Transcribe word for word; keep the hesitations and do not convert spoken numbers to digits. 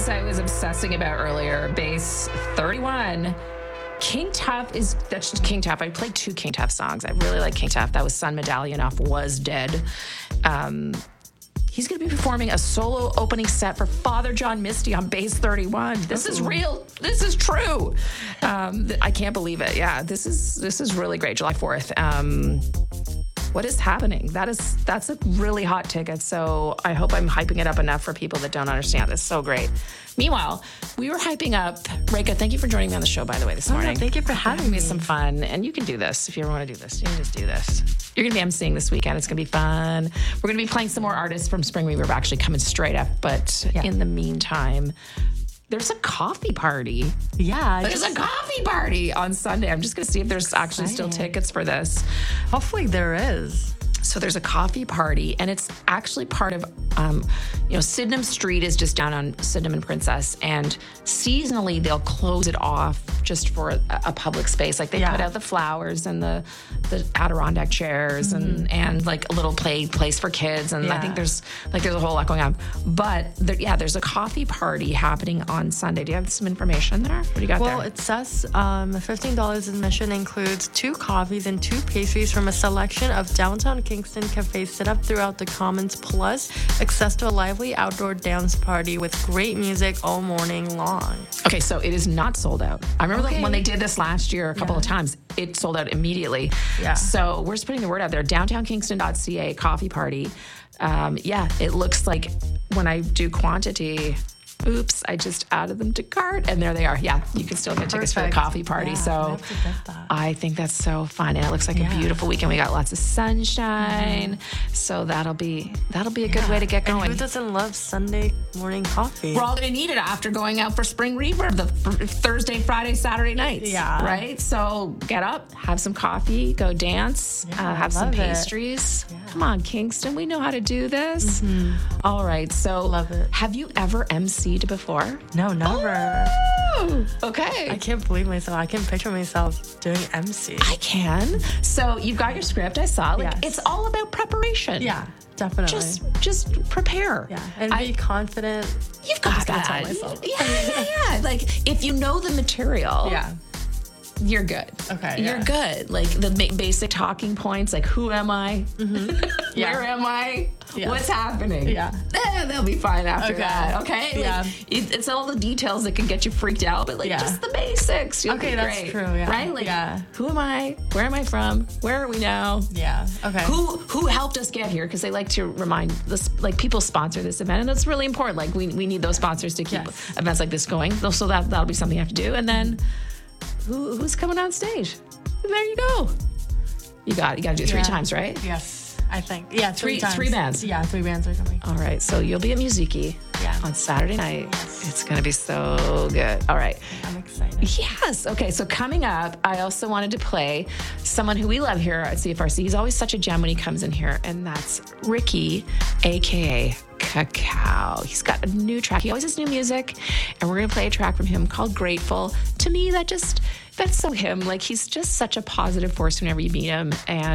I was obsessing about earlier, Base thirty-one. King Tuff is, that's King Tuff. I played two King Tuff songs. I really like King Tuff. That was Sun Medallion off Was Dead. Um, he's going to be performing a solo opening set for Father John Misty on Base thirty-one. This is real. This is true. Um, I can't believe it. Yeah, this is this is really great. July fourth. Um, what is happening? That is that's a really hot ticket. So I hope I'm hyping it up enough for people that don't understand. It's so great. Meanwhile, we were hyping up. Reka, thank you for joining me on the show, by the way, this Oh, morning. no, thank you for having me. Some fun, and you can do this if you ever want to do this. You can just do this. You're going to be emceeing this weekend. It's going to be fun. We're going to be playing some more artists from Spring Reverb actually coming straight up. But Yeah. in the meantime, there's a coffee party. Yeah. There's just- a coffee party on Sunday. I'm just going to see if there's actually still Exciting. tickets for this. Hopefully there is. So there's a coffee party, and it's actually part of, um, you know, Sydenham Street is just down on Sydenham and Princess, and seasonally they'll close it off just for a, a public space. Like they Yeah. put out the flowers and the the Adirondack chairs and and like a little play place for kids, and I Yeah. think there's like there's a whole lot going on. But there, yeah, there's a coffee party happening on Sunday. Do you have some information there? What do you got Well, there? it says um, fifteen dollars admission includes two coffees and two pastries from a selection of downtown Kingston cafes set up throughout the Commons, plus access to a lively outdoor dance party with great music all morning long. Okay, so it is not sold out. I remember Okay. when they did this last year a couple Yeah. of times, it sold out immediately. Yeah. So we're just putting the word out there. downtown kingston dot c a coffee party. Um, yeah, it looks like when I do quantity, oops, I just added them to cart, and there they are. Yeah, you can still get tickets for the Perfect. coffee party. Yeah, so I have to get that. I think that's so fun, and it looks like Yeah. a beautiful weekend. We got lots of sunshine, so that'll be that'll be a good way to get And going. who doesn't love Sunday morning coffee? We're all going to need it after going out for Spring Reverb the f- Thursday, Friday, Saturday nights. Yeah. Right? So get up, have some coffee, go dance, Yeah, uh, have some love it. pastries. Come on, Kingston. We know how to do this. All right. So Love it. have you ever emceed before? No, never. Oh, okay. I can't believe myself. I can picture myself doing M C. I can. So you've got your script. I saw. Like Yes. it's all about preparation. Yeah, definitely. Just just prepare. yeah, and I- be confident. You've got just gonna that. tell myself. Yeah, yeah, yeah. Like if you know the material. Yeah. You're good. Okay, You're yeah. good. Like the ba- basic talking points, like who am I? Yeah. Where am I? Yeah. What's happening? Yeah. Eh, they'll be fine after Okay. that. Okay. Like, Yeah. it, it's all the details that can get you freaked out, but like Yeah. just the basics. You'll Okay, be that's great, true, yeah. Right? Like, Yeah. who am I? Where am I from? Where are we now? Yeah. Okay. Who who helped us get here? Because they like to remind this, like people sponsor this event, and that's really important. Like we we need those sponsors to keep Yes. events like this going. So that that'll be something you have to do. And then who who's coming on stage? And there you go. You got you got to do it three Yeah. times, right? Yes, I think. Yeah, three, Three- times. three bands. Yeah, three bands are coming. All right. So you'll be at Musiki Yeah. on Saturday night. It's gonna be so good. All right. I'm excited. Yes. Okay. So coming up, I also wanted to play someone who we love here at C F R C. He's always such a gem when he comes in here, and that's Ricky, aka Cacao. He's got a new track. He always has new music, and we're gonna play a track from him called "Grateful." To me, that just that's so him. Like he's just such a positive force whenever you meet him, and